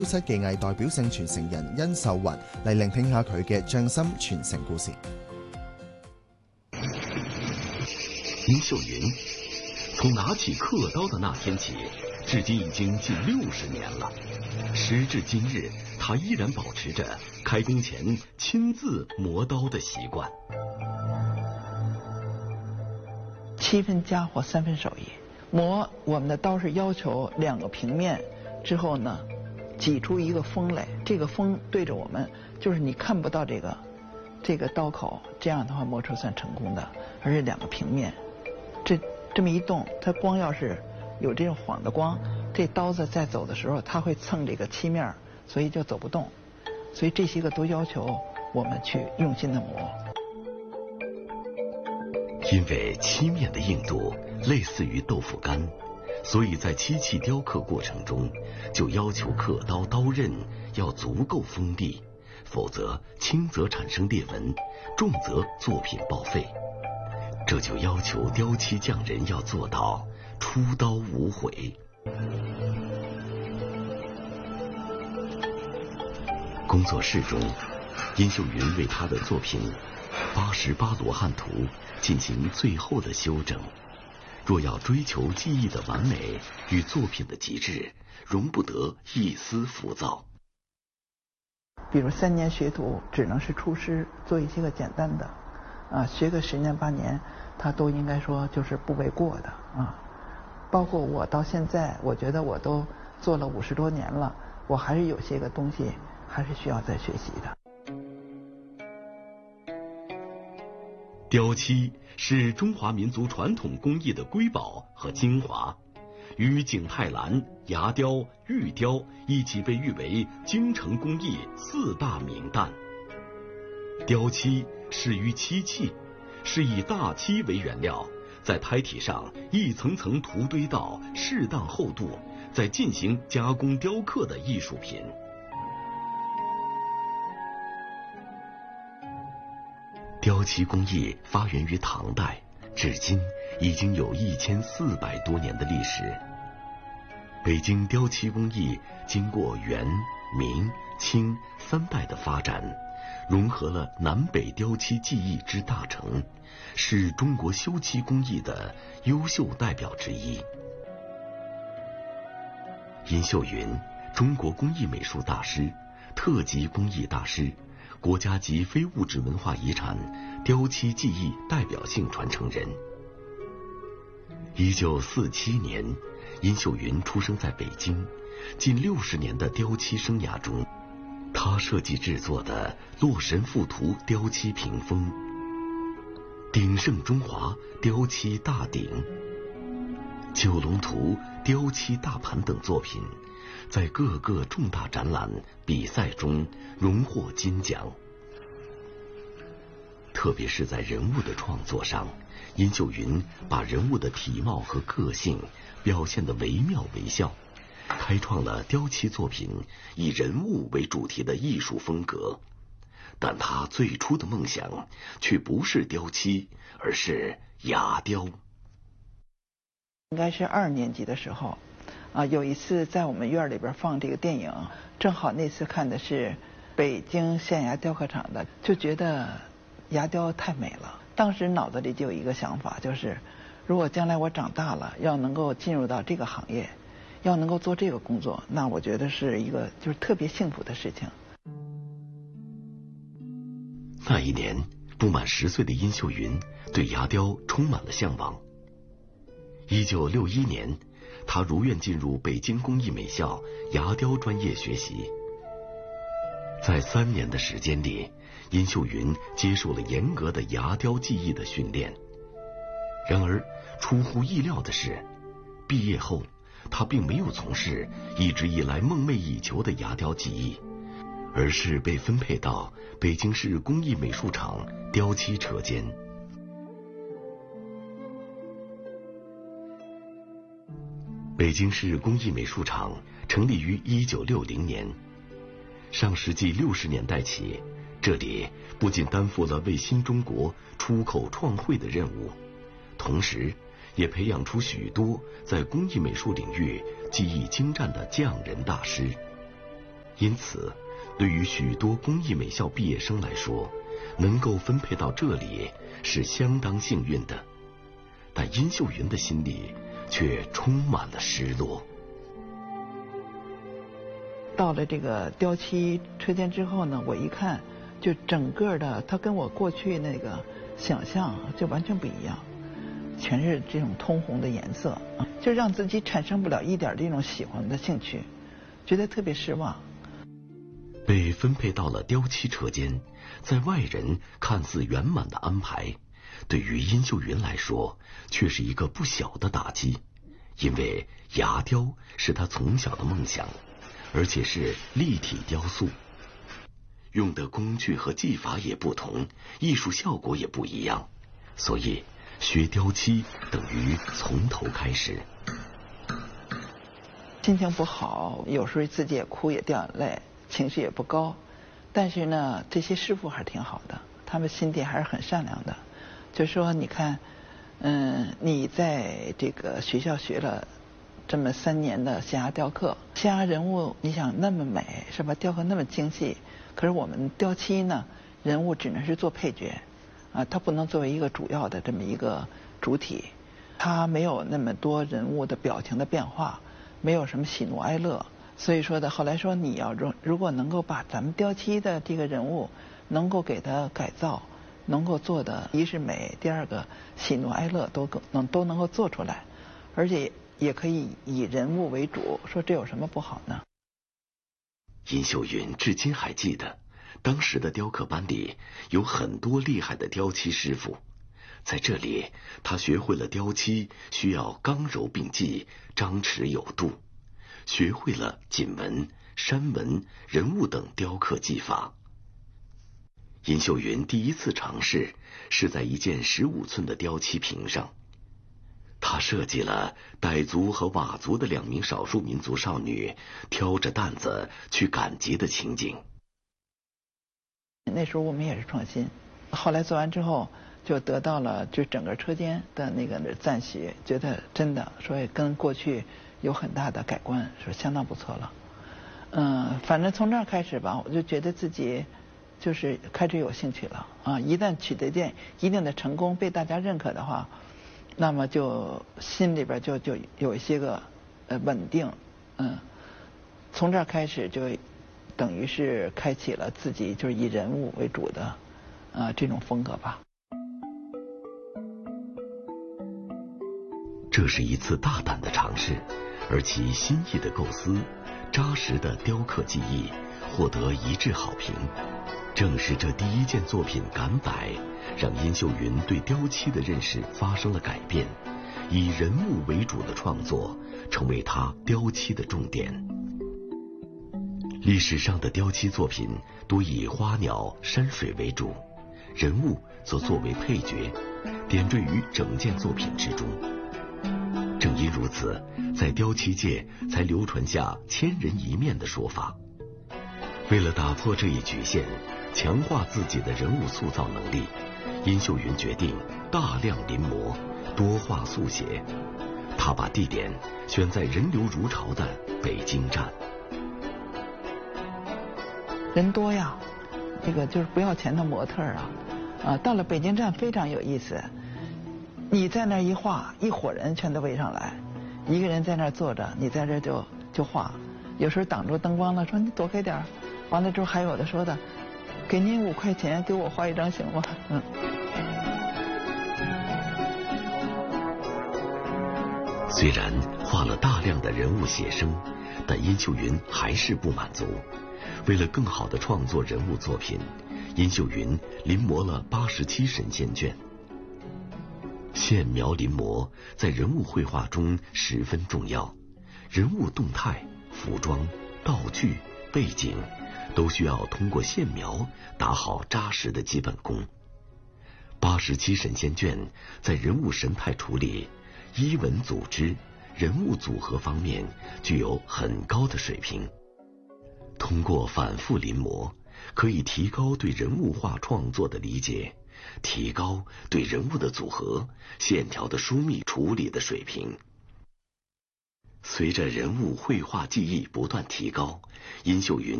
室技艺代表性傳承人殷秀雲嚟聆聽下佢嘅匠心傳承故事。 殷秀云從拿起刻刀的那天起，至今已經近60年了。時至今日，他依然保持着開工前親自磨刀的習慣。 7分家伙3分手藝，磨我們的刀是要求2個平面之後呢，擠出一個鋒來，這個鋒對着我們，就是你看不到這個刀口，這樣的話磨出算成功的，而是2個平面。這麼一動，它光要是有這種晃的光，這刀子在走的時候，它會蹭這個漆面，所以就走不動。所以這些個都要求我們去用心的磨。 因為漆面的硬度類似於豆腐乾，所以在漆器雕刻過程中，就要求刻刀刀刃要足夠鋒利，否則輕則產生裂紋，重則作品報廢。這就要求雕漆匠人要做到出刀無悔。工作室中，殷秀云為他的作品88羅漢圖進行最後的修整。若要追求技藝的完美與作品的極致，容不得一絲浮躁。 比如3年學徒只能是出師，做一些個簡單的學個10年8年，他都應該說就是不為過的包括我到現在，我覺得我都做了50多年了，我還是有些個東西還是需要再學習的。 雕漆是中華民族傳統工藝的瑰寶和精華，與景泰藍、牙雕、玉雕一起被譽為京城工藝4大名旦。雕漆始於漆器，是以大漆為原料，在胎體上一層層塗堆到適當厚度，再進行加工雕刻的藝術品。雕漆工藝發源於唐代，至今已經有1400多年的歷史。北京雕漆工藝經過元、明、清3代的發展，融合了南北雕漆技藝之大成，是中國修漆工藝的優秀代表之一。殷秀云，中國工藝美術大師、特級工藝大師，國家級非物質文化遺產雕漆技藝代表性傳承人。1947年，殷秀云出生在北京，近60年的雕漆生涯中，他設計製作的洛神賦圖雕漆屏風、鼎盛中華雕漆大鼎、九龍圖雕漆大盤等作品，在各個重大展覽比賽中榮獲金獎。特別是在人物的創作上，殷秀云把人物的體貌和個性表現得惟妙惟肖，開創了雕漆作品以人物為主題的藝術風格。但他最初的夢想卻不是雕漆，而是牙雕。 應該是2年級的時候有一次在我們院裏邊放這個電影，正好那次看的是北京縣衙雕刻廠的，就覺得牙雕太美了。當時腦子裏就有一個想法，就是如果將來我長大了要能夠進入到這個行業，要能夠做這個工作，那我覺得是一個就是特別幸福的事情。 那一年，不滿10歲的殷秀云對牙雕充滿了向往。1961年，他如願進入北京工藝美校牙雕專業學習。在3年的時間裏，殷秀云接受了嚴格的牙雕技藝的訓練。然而，出乎意料的是，畢業後，他並沒有從事一直以來夢寐以求的牙雕技藝，而是被分配到北京市工藝美術廠雕漆車間。北京市工藝美術廠成立於1960年，上世紀60年代起，這裡不僅擔負了為新中國出口創匯的任務，同時也培養出許多在工藝美術領域技藝精湛的匠人大師。 因此，对于许多工艺美校毕业生来说，能够分配到这里是相当幸运的。但殷秀云的心里却充满了失落。 到了这个雕漆车间之后呢，我一看，就整个的它跟我过去那个想象就完全不一样，全是这种通红的颜色，就让自己产生不了一点这种喜欢的兴趣，觉得特别失望。 被分配到了雕漆车间，在外人看似圆满的安排，对于殷秀云来说却是一个不小的打击，因为牙雕是她从小的梦想，而且是立体雕塑，用的工具和技法也不同，艺术效果也不一样，所以学雕漆等于从头开始。 心情不好，有时候自己也哭也掉眼泪，情绪也不高，但是呢，这些师傅还是挺好的，他们心地还是很善良的。就说你看，你在这个学校学了这么3年的象牙雕刻，象牙人物你想那么美是吧？雕刻那么精细，可是我们雕漆呢，人物只能是做配角，它不能作为一个主要的这么一个主体，它没有那么多人物的表情的变化，没有什么喜怒哀乐。所以说的后来说，你要如果能够把咱们雕漆的这个人物能够给它改造，能够做的一是美，第二个喜怒哀乐都能够做出来，而且也可以以人物为主，说这有什么不好呢？ 殷秀云至今还记得，当时的雕刻班里有很多厉害的雕漆师傅，在这里他学会了雕漆需要刚柔并济，张弛有度，学会了锦纹、山纹、人物等雕刻技法。殷秀云第一次尝试是在一件15寸的雕漆瓶上，他设计了傣族和佤族的2名少数民族少女挑着担子去赶集的情景。 那时候我们也是创新，后来做完之后就得到了就整个车间的那个赞许，觉得真的说跟过去有很大的改观，说相当不错了。反正从这儿开始吧，我就觉得自己就是开始有兴趣了啊！一旦取得一定的成功，被大家认可的话，那么就心里边就有一些个稳定，从这儿开始就等于是开启了自己就是以人物为主的这种风格吧。 这是一次大胆的尝试，而其新意的构思、扎实的雕刻技艺获得一致好评。正是这第一件作品赶摆，让殷秀云对雕漆的认识发生了改变，以人物为主的创作成为她雕漆的重点。历史上的雕漆作品多以花鸟、山水为主，人物则作为配角，点缀于整件作品之中。正因如此，在雕漆界才流传下千人一面的说法。为了打破这一局限，强化自己的人物塑造能力，殷秀云决定大量临摹，多画速写。他把地点选在人流如潮的北京站。 人多呀，这个就是不要钱的模特到了北京站非常有意思。你在那一画，一伙人全都围上来，一个人在那儿坐着，你在这就画，有时候挡住灯光了，说你躲开点儿。完了之后还有的说的，给您5块钱，给我画一张行吗？ 虽然画了大量的人物写生，但殷秀云还是不满足。为了更好地创作人物作品，殷秀云临摹了87神仙卷。线描临摹在人物绘画中十分重要，人物动态、服装、道具、背景都需要通过线描打好扎实的基本功。87神仙卷在人物神态处理、衣纹组织、人物组合方面具有很高的水平。通过反复临摹，可以提高对人物画创作的理解，提高对人物的组合、线条的疏密处理的水平。随着人物绘画技艺不断提高，殷秀云